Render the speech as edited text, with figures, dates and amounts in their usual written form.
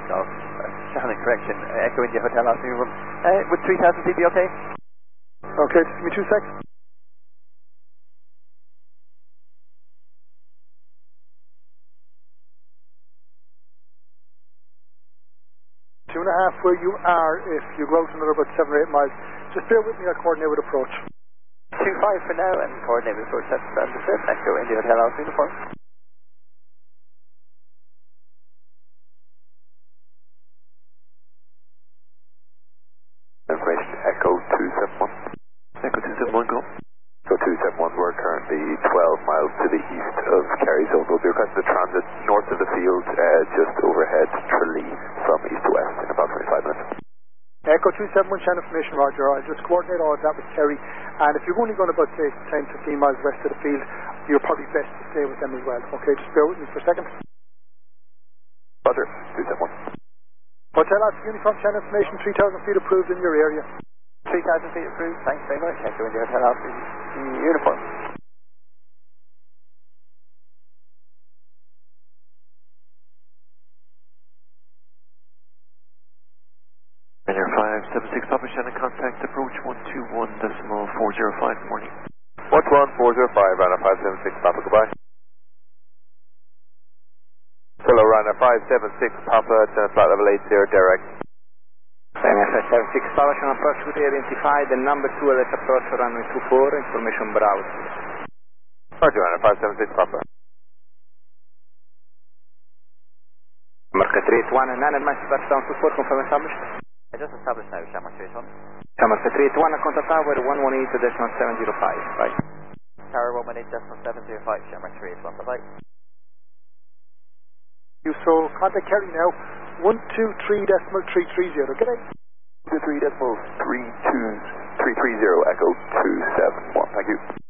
Golf. Sounding correction. Echo India Hotel Oscar Uniform. Would 3000 feet be okay? Okay, just give me 2 seconds. 2.5 where you are. If you go out another about 7 or 8 miles, just bear with me, I'll coordinate with approach. 25 for now and coordinate with approach. That's understood. Echo India Hotel Oscar Uniform. Information Echo 271. Echo 271, go. So 271, we're currently 12 miles to the east of Kerry Zone. We'll be requesting the transit north of the field, just overhead Tralee from east to west in about 25 minutes. Echo 271, channel information, Roger. I'll just coordinate all of that with Kerry. And if you're only going about, say, 10, 15 miles west of the field, you're probably best to stay with them as well. Okay, just bear with me for a second. Roger, 271. Hotel Oscar Uniform, channel information, 3,000 feet approved in your area. 3000 feet approved. Thanks very much. Echo India Hotel Oscar Uniform. Air 576 Papa Shannon, contact approach 121.405, morning. 11405, Ryanair 576, Papa, goodbye. Hello, Ryanair 576, Papa, flight level 80, direct. Ryanair 576, Papa, Shannon approach with identified, and number 2 at approach runway 24, information browse. Roger, Ryanair 576, Papa. Mark 381, and 9 miles touchdown 24, confirm established. I just established now, Shamrock 381. Shamrock 381, contact tower 118.705, bye. Tower 118.705, Shamrock 381, bye-bye. So contact Kerry now, 123.330, get it? 123.330, Echo 271, thank you.